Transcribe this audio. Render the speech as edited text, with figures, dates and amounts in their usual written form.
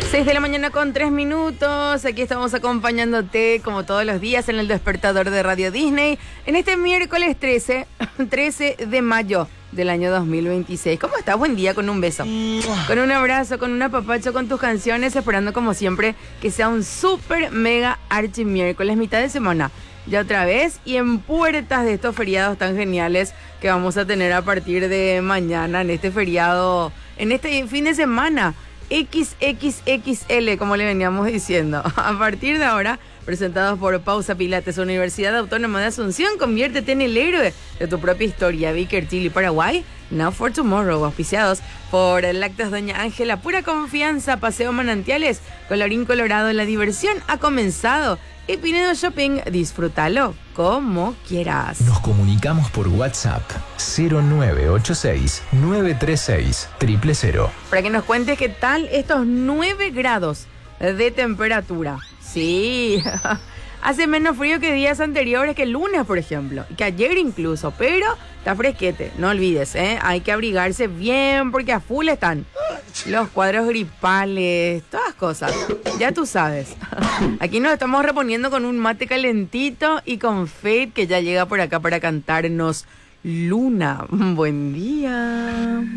6 de la mañana con 3 minutos. Aquí estamos acompañándote como todos los días en el despertador de Radio Disney. En este miércoles 13 de mayo del año 2026. ¿Cómo estás? Buen día, con un beso. Con un abrazo, con un apapacho, con tus canciones. Esperando como siempre que sea un súper mega archi miércoles, mitad de semana. Ya otra vez y en puertas de estos feriados tan geniales que vamos a tener a partir de mañana en este feriado, en este fin de semana. XXXL, como le veníamos diciendo. A partir de ahora, presentados por Pausa Pilates, Universidad Autónoma de Asunción, conviértete en el héroe de tu propia historia. Vicker Chile, Paraguay, Now for Tomorrow, auspiciados por Lácteos Doña Ángela, pura confianza, Paseo Manantiales, colorín colorado, la diversión ha comenzado. Y Pinedo Shopping, disfrútalo como quieras. Nos comunicamos por WhatsApp 0986-936-000. Para que nos cuentes qué tal estos 9 grados de temperatura. Sí, hace menos frío que días anteriores, que el lunes, por ejemplo, que ayer incluso, pero está fresquete, no olvides, hay que abrigarse bien porque a full están los cuadros gripales, todas cosas, ya tú sabes. Aquí nos estamos reponiendo con un mate calentito y con Fate, que ya llega por acá para cantarnos Luna. Buen día.